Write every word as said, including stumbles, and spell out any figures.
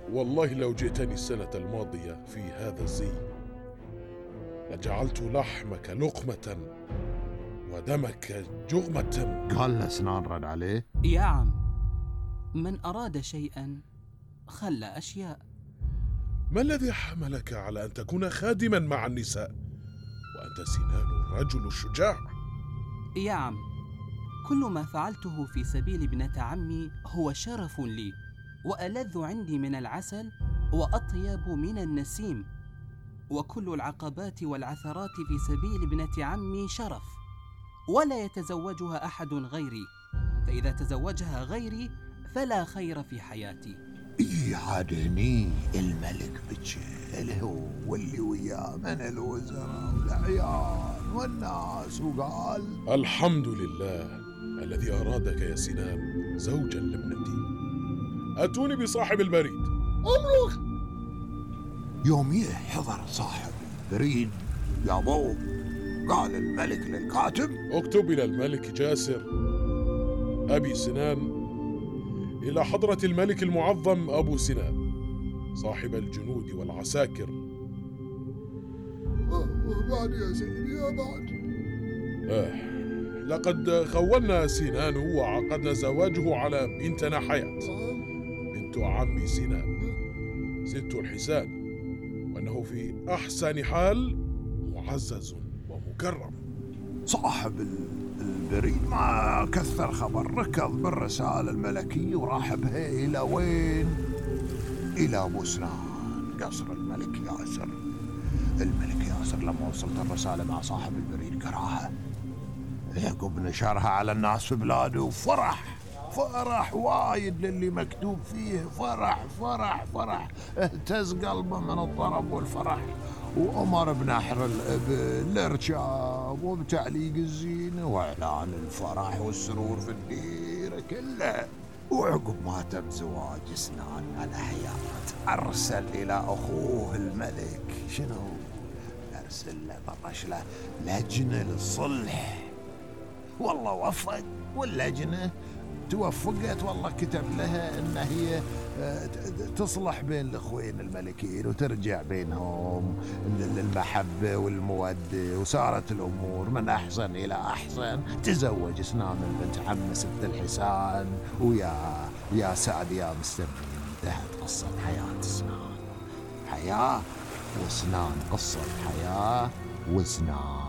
والله لو جئتني السنة الماضية في هذا الزي لجعلت لحمك لقمة ودمك جغمة. قال له سنان رد عليه: يا عم، من أراد شيئا خلى أشياء. ما الذي حملك على أن تكون خادما مع النساء وأنت سنان الرجل الشجاع؟ يا عم، كل ما فعلته في سبيل ابنة عمي هو شرف لي، وألذ عندي من العسل وأطيب من النسيم، وكل العقبات والعثرات في سبيل ابنة عمي شرف، ولا يتزوجها أحد غيري، فإذا تزوجها غيري فلا خير في حياتي. إي عاد هني الملك بجيله واللي وياه من الوزراء والعيال والناس، وقال: الحمد لله الذي أرادك يا سنان زوجا لابنتي. أتوني بصاحب البريد. أمرك. يوميه حضر صاحب البريد. يا ابو، قال الملك للكاتب: اكتب إلى الملك جاسر أبي سنان إلى حضرة الملك المعظم أبو سنان صاحب الجنود والعساكر. بعد يا سيدي يا بعد. آه لقد خولنا سنان وعقدنا زواجه على بنتنا حياة بنت عمي سنان ست الحسان، وأنه في أحسن حال معزز ومكرم. صاحب البريد ما كثر خبر، ركض بالرسالة الملكية وراح بها إلى وين؟ إلى أبو سنان قصر الملك ياسر. الملك ياسر لما وصلت الرسالة مع صاحب البريد قراها، يعقوب نشرها على الناس في بلاده وفرح فرح وايد للي مكتوب فيه، فرح فرح فرح اهتز قلبه من الطرب والفرح، وأمر بنحر الإبل للركاب وبتعليق الزينة وإعلان الفرح والسرور في الديرة كلها. وعقب ما تم زواج سنان على حياة، أرسل إلى أخوه الملك شنو؟ أرسل له برش له لجنة للصلح. والله وفق، واللجنة توفقت، والله كتب لها ان هي تصلح بين الاخوين الملكين وترجع بينهم المحبة والمودة، وصارت الامور من احسن الى احسن. تزوج سنان من بنت عم ست الحسان. ويا يا سعد يا مستمعين، انتهت قصة حياة سنان. حياة وسنان، قصة حياة وسنان.